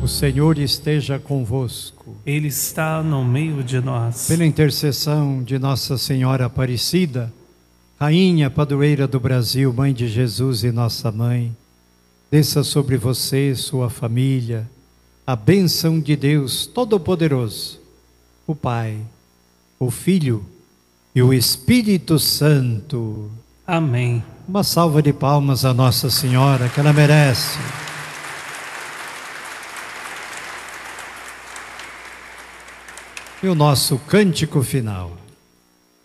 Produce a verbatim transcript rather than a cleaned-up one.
O Senhor esteja convosco. Ele está no meio de nós. Pela intercessão de Nossa Senhora Aparecida, Rainha Padroeira do Brasil, Mãe de Jesus e Nossa Mãe, desça sobre você, sua família, a bênção de Deus Todo-Poderoso, o Pai, o Filho e o Espírito Santo. Amém. Uma salva de palmas a Nossa Senhora, que ela merece. E o nosso cântico final.